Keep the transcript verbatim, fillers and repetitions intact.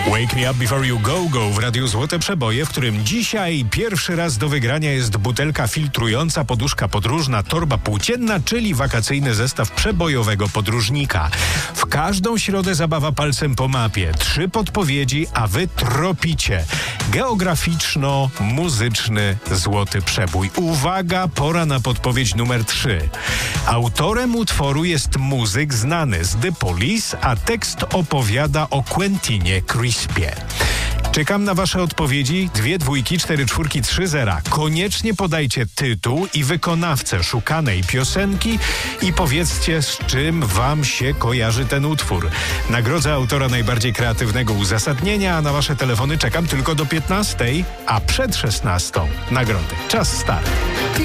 Wake Me Up Before You Go Go w Radiu Złote Przeboje, w którym dzisiaj pierwszy raz do wygrania jest butelka filtrująca, poduszka podróżna, torba płócienna, czyli wakacyjny zestaw przebojowego podróżnika. W każdą środę zabawa palcem po mapie. Trzy podpowiedzi, a wy tropicie. Geograficzno-muzyczny złoty przebój. Uwaga, pora na podpowiedź numer trzy. Autorem utworu jest muzyk znany z The Police, a tekst opowiada o Quentinie Crispie. Czekam na wasze odpowiedzi. Dwie dwójki, cztery czwórki, trzy zera. Koniecznie podajcie tytuł i wykonawcę szukanej piosenki i powiedzcie, z czym wam się kojarzy ten utwór. Nagrodzę autora najbardziej kreatywnego uzasadnienia, a na wasze telefony czekam tylko do piętnastej, a przed szesnastą nagrody. Czas start.